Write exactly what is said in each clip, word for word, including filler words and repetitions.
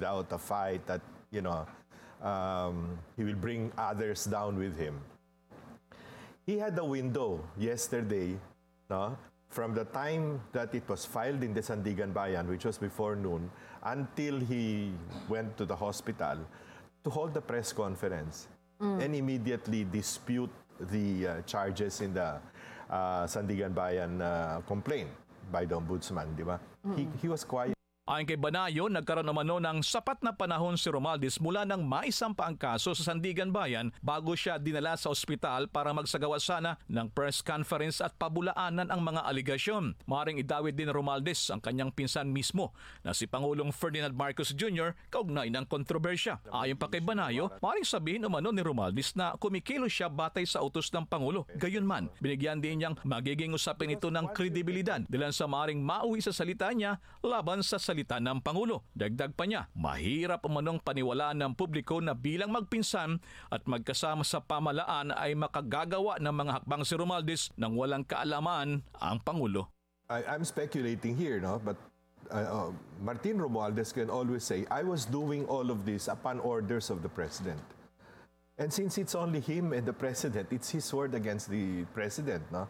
without a fight, that, you know, um, he will bring others down with him. He had a window yesterday, no, from the time that it was filed in the Sandigan Bayan, which was before noon, until he went to the hospital, to hold the press conference mm. and immediately dispute the uh, charges in the uh, Sandigan Bayan uh, complaint by the Ombudsman, di ba? Mm. He, he was quiet. Ayon kay Banayo, nagkaroon naman noon ng sapat na panahon si Romualdez mula nang maisampa ang kaso sa Sandigan Bayan bago siya dinala sa ospital para magsagawa sana ng press conference at pabulaanan ang mga aligasyon. Maring idawit din Romualdez ang kanyang pinsan mismo na si Pangulong Ferdinand Marcos Junior kaugnay ng kontrobersya. Ayon pa kay Banayo, maring sabihin umano ni Romualdez na kumikilos siya batay sa utos ng Pangulo. Gayunman, binigyan din niyang magiging usapin ito ng kredibilidad dahil sa maring mauwi sa salita niya laban sa salita ng Pangulo. Dagdag pa niya, mahirap umanong paniwalaan ng publiko na bilang magpinsan at magkasama sa pamalaan ay makagagawa ng mga hakbang si Romualdez nang walang kaalaman ang Pangulo. I, I'm speculating here, no? But uh, uh, Martin Romualdez can always say, I was doing all of this upon orders of the President. And since it's only him and the President, it's his word against the President, no?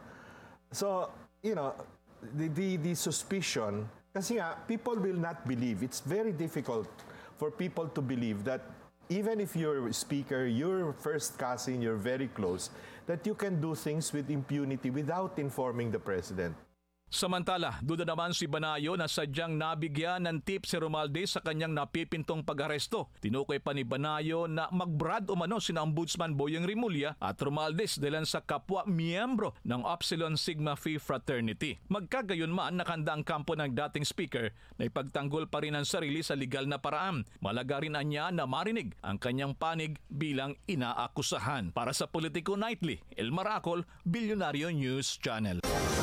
So, you know, the, the, the suspicion, kasi nga, people will not believe. It's very difficult for people to believe that even if you're speaker, you're first cousin, you're very close, that you can do things with impunity without informing the President. Samantala, duda naman si Banayo na sadyang nabigyan ng tip si Romualdez sa kanyang napipintong pag-aresto. Tinukoy pa ni Banayo na magbrad umano sina Ombudsman Boyeng Rimulya at Romualdez dahil sa kapwa miyembro ng Upsilon Sigma Phi Fraternity. Magkagayunman, nakanda ang kampo ng dating speaker na ipagtanggol pa rin ang sarili sa legal na paraan. Malaga rin niya na marinig ang kanyang panig bilang inaakusahan. Para sa Politico Nightly, Elmar Acol, Bilyonaryo News Channel.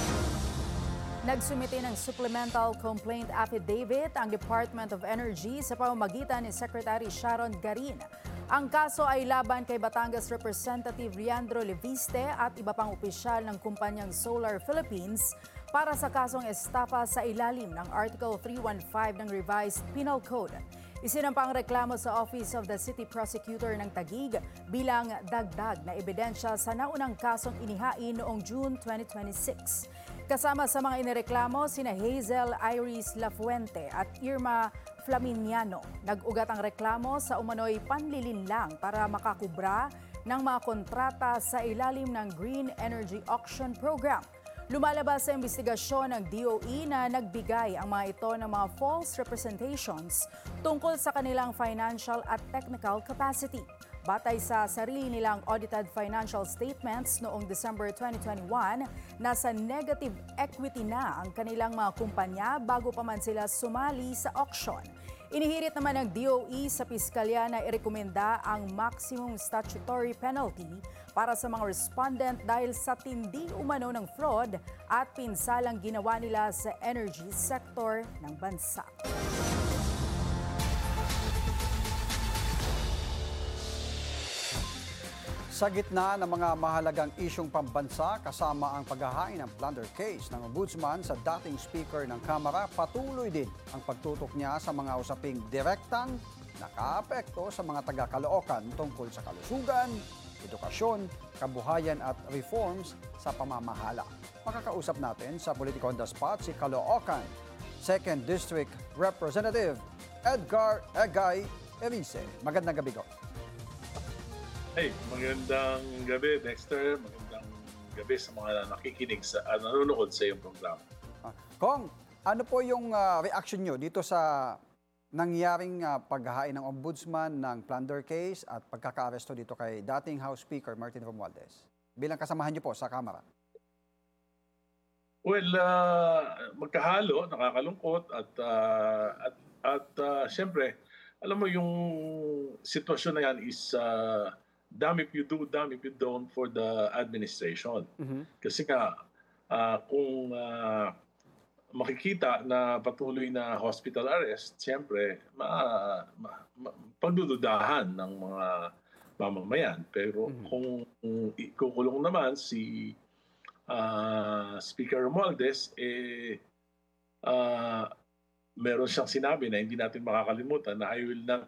Nagsumite ng supplemental complaint affidavit ang Department of Energy sa pamamagitan ni Secretary Sharon Garin. Ang kaso ay laban kay Batangas Representative Leandro Leviste at iba pang opisyal ng kumpanyang Solar Philippines para sa kasong estafa sa ilalim ng Article three fifteen ng Revised Penal Code. Isinampang reklamo sa Office of the City Prosecutor ng Taguig bilang dagdag na ebidensya sa naunang kasong inihain noong June twenty twenty-six. Kasama sa mga inireklamo sina Hazel Iris Lafuente at Irma Flaminiano. Nag-ugat ang reklamo sa umano'y panlilinlang para makakubra ng mga kontrata sa ilalim ng Green Energy Auction Program. Lumalabas sa investigasyon ng D O E na nagbigay ang mga ito ng mga false representations tungkol sa kanilang financial at technical capacity. Batay sa sarili nilang audited financial statements noong December twenty twenty-one, nasa negative equity na ang kanilang mga kumpanya bago pa man sila sumali sa auction. Inihirit naman ng D O E sa piskalya na irekomenda ang maximum statutory penalty para sa mga respondent dahil sa tindi umano ng fraud at pinsalang ginawa nila sa energy sector ng bansa. Sa gitna ng mga mahalagang isyong pambansa kasama ang paghahain ng plunder case ng Ombudsman sa dating Speaker ng Kamara, patuloy din ang pagtutok niya sa mga usaping direktang nakaapekto sa mga taga-Caloocan tungkol sa kalusugan, edukasyon, kabuhayan at reforms sa pamamahala. Makakausap natin sa Politico on the Spot si Caloocan second District Representative Edgar Egay Erice. Magandang gabi ko. Hey, magandang gabi, Dexter. Magandang gabi sa mga nakikinig sa uh, nanonood sa iyong programa. Ah, Kong, ano po yung uh, reaction nyo dito sa nangyaring uh, paghahain ng Ombudsman ng plunder case at pagkaka-aresto dito kay dating House Speaker Martin Romualdez? Bilang kasamahan nyo po sa Kamara. Well, uh, magkahalo, nakakalungkot at uh, at, at uh, siyempre, alam mo yung sitwasyon na yan is uh, damn if you do, damn if you don't for the administration. Mm-hmm. Kasi nga, uh, kung uh, makikita na patuloy na hospital arrest, siyempre, ma, ma, ma, pagdududahan ng mga mamamayan. Pero mm-hmm. kung ikukulong naman si uh, Speaker Romualdez, eh, uh, meron siyang sinabi na hindi natin makakalimutan na I will not